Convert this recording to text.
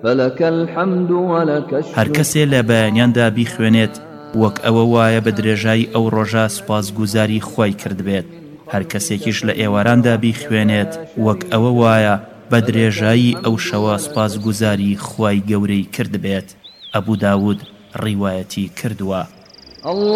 فلك الحمد ولك الشكر. هەر کەسێ لە بەیانیاندا بیخوێنێت وەک ئەوە وایە بە درێژایی ئەو ڕۆژە سوپاسگوزاری خۆی کردبێت، هەر کەسێکیش لە ئێواراندا بیخوێنێت وەک ئەوە وایە بە درێژایی ئەو شەوە سوپاسگوزاری خۆی گەورەی کردبێت. ئەبوو داود ڕیوایەتی کردووە.